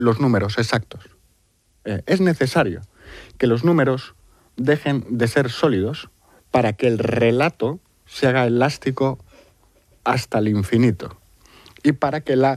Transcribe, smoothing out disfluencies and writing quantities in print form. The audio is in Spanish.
los números exactos. Es necesario que los números dejen de ser sólidos para que el relato se haga elástico hasta el infinito y para que la